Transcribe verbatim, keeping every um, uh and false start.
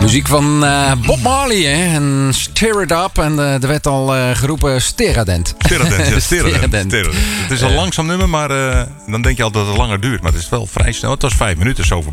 Muziek van uh, Bob Marley hè? En Stir It Up. En uh, er werd al uh, geroepen Steradent. Steradent, ja, Steradent. Het is een uh, langzaam nummer, maar uh, dan denk je altijd dat het langer duurt. Maar het is wel vrij snel. Het was vijf minuten zo